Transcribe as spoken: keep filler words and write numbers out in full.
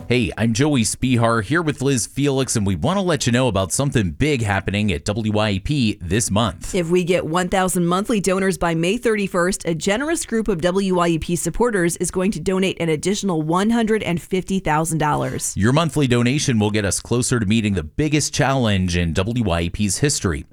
Hey, I'm Joey Spihar here with Liz Felix, and we want to let you know about something big happening at W Y E P this month. If we get one thousand monthly donors by May thirty-first, a generous group of W Y E P supporters is going to donate an additional one hundred fifty thousand dollars. Your monthly donation will get us closer to meeting the biggest challenge in W Y E P's history,